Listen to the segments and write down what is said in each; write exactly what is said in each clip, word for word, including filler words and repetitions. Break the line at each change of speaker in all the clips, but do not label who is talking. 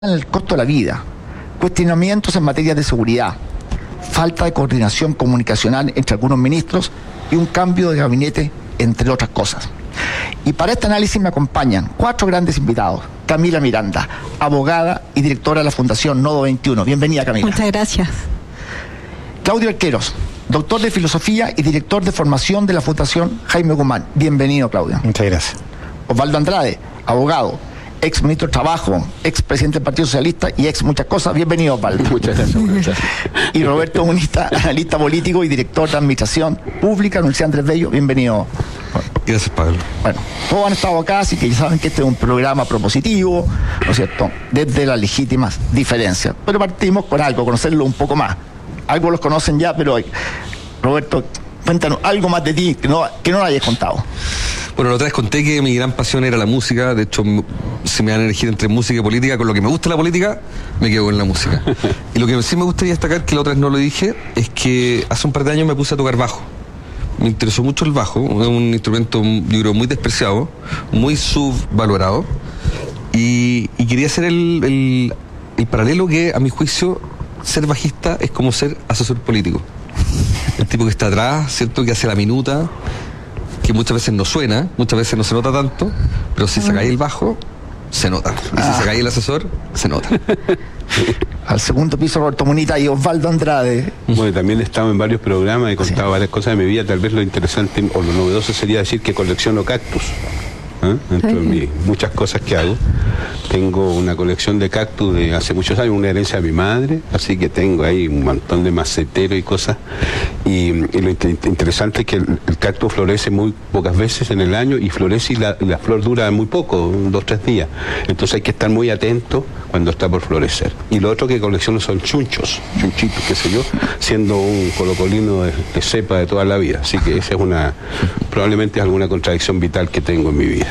en el costo de la vida, cuestionamientos en materia de seguridad, falta de coordinación comunicacional entre algunos ministros y un cambio de gabinete, entre otras cosas. Y para este análisis me acompañan cuatro grandes invitados. Camila Miranda, abogada y directora de la Fundación Nodo veintiuno. Bienvenida, Camila.
Muchas gracias.
Claudio Arqueros, doctor de Filosofía y director de formación de la Fundación Jaime Guzmán. Bienvenido, Claudio.
Muchas gracias.
Osvaldo Andrade, abogado, ex ministro de Trabajo, ex presidente del Partido Socialista y ex muchas cosas. Bienvenido, Osvaldo.
Muchas gracias. Muchas gracias.
Y Roberto Unista, analista político y director de Administración Pública, Universidad Andrés Bello. Bienvenido.
Gracias, Pablo.
Bueno, todos han estado acá, así que ya saben que este es un programa propositivo, ¿no es cierto?, desde las legítimas diferencias. Pero partimos con algo, conocerlo un poco más. Algo los conocen ya, pero Roberto, cuéntanos algo más de ti que no, que no lo hayas contado.
Bueno, la otra vez conté que mi gran pasión era la música. De hecho, si me dan a elegir entre música y política, con lo que me gusta la política, me quedo con la música. Y lo que sí me gustaría destacar, que la otra vez no lo dije, es que hace un par de años me puse a tocar bajo. Me interesó mucho el bajo, es un instrumento, yo creo, muy despreciado, muy subvalorado. Y, y quería hacer el, el, el paralelo que, a mi juicio, ser bajista es como ser asesor político. El tipo que está atrás, ¿cierto?, que hace la minuta, que muchas veces no suena, muchas veces no se nota tanto, pero si sacáis el bajo, se nota. Y si sacáis el asesor, se nota.
Al segundo piso, Roberto Munita y Osvaldo Andrade.
Bueno, también he estado en varios programas, he contado sí. varias cosas de mi vida. Tal vez lo interesante o lo novedoso sería decir que colecciono cactus. ¿Eh? Dentro de mi, muchas cosas que hago. Tengo una colección de cactus de hace muchos años, una herencia de mi madre, así que tengo ahí un montón de maceteros y cosas. Y, y lo inter interesante es que el, el cactus florece muy pocas veces en el año y florece y la, la flor dura muy poco, dos, tres días. Entonces hay que estar muy atento cuando está por florecer. Y lo otro que colecciono son chunchos, chunchitos, qué sé yo, siendo un colocolino de, de cepa de toda la vida. Así que esa es una, probablemente es alguna contradicción vital que tengo en mi vida.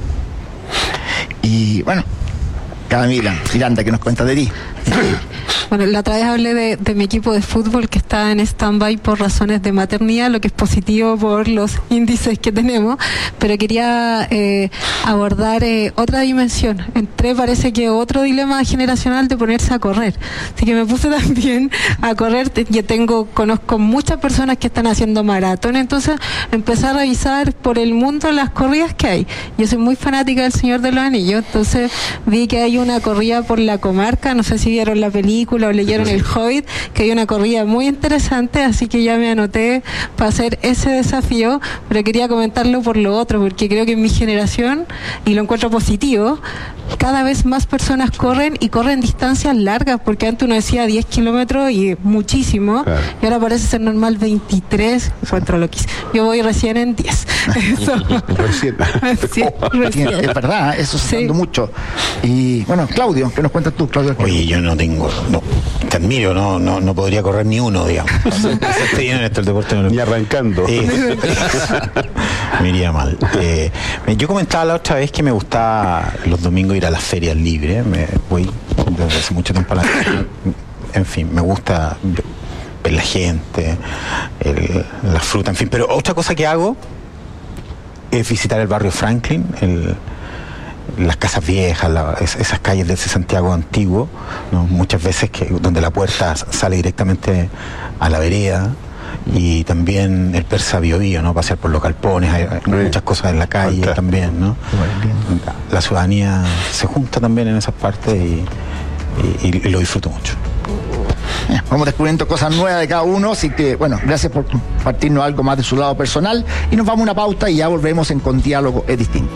Y bueno, Camila Miranda, ¿qué nos cuentas de ti?
Bueno, la otra vez hablé de, de mi equipo de fútbol que está en stand-by por razones de maternidad, lo que es positivo por los índices que tenemos, pero quería eh, abordar eh, otra dimensión. Entré, parece que otro dilema generacional de ponerse a correr. Así que me puse también a correr. Yo tengo, conozco muchas personas que están haciendo maratón, entonces empecé a revisar por el mundo las corridas que hay. Yo soy muy fanática del Señor de los Anillos, entonces vi que hay una corrida por la comarca, no sé si vieron la película o leyeron El Hobbit, que hay una corrida muy interesante, así que ya me anoté para hacer ese desafío, pero quería comentarlo por lo otro, porque creo que en mi generación, y lo encuentro positivo, cada vez más personas corren y corren distancias largas, porque antes uno decía diez kilómetros y muchísimo, claro. Y ahora parece ser normal veintitrés, encuentro lo que hice. Yo voy recién en diez. Eso.
Recién.
Sí, recién.
Es verdad, eso se está dando mucho. Y bueno, Claudio, ¿qué nos cuentas tú, Claudio?
Oye, yo no tengo, no, te admiro, no, no, no podría correr ni uno, digamos. Estoy bien en esto, el deporte no lo...
Ni arrancando.
Eh, me iría mal. Eh, yo comentaba la otra vez que me gustaba los domingos ir a las ferias libres. Me voy desde hace mucho tiempo a la... En fin, me gusta ver la gente, el, la fruta, en fin. Pero otra cosa que hago es visitar el barrio Franklin, el... las casas viejas, la, esas calles de ese Santiago antiguo, ¿no? Muchas veces que donde la puerta sale directamente a la vereda, y también el Persa Biobío, ¿no? Pasear por los galpones, hay, hay muchas cosas en la calle también, ¿no? La ciudadanía se junta también en esas partes y, y, y lo disfruto mucho.
Vamos descubriendo cosas nuevas de cada uno, así que, bueno, gracias por compartirnos algo más de su lado personal, y nos vamos a una pauta y ya volvemos en Con Diálogo es Distinto.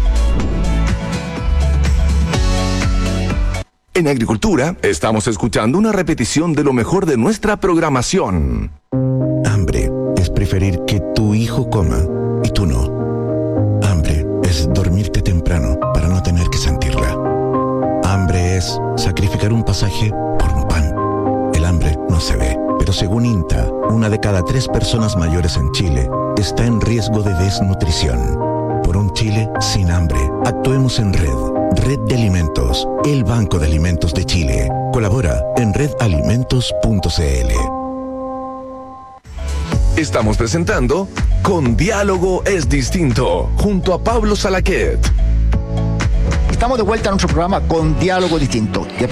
En Agricultura, estamos escuchando una repetición de lo mejor de nuestra programación.
Hambre es preferir que tu hijo coma y tú no. Hambre es dormirte temprano para no tener que sentirla. Hambre es sacrificar un pasaje por un pan. El hambre no se ve, pero según INTA, una de cada tres personas mayores en Chile está en riesgo de desnutrición. Por un Chile sin hambre, actuemos en red. Red de Alimentos, el Banco de Alimentos de Chile. Colabora en red alimentos punto c l.
Estamos presentando Con Diálogo es Distinto, junto a Pablo Salaquet.
Estamos de vuelta a nuestro programa con Diálogo Distinto.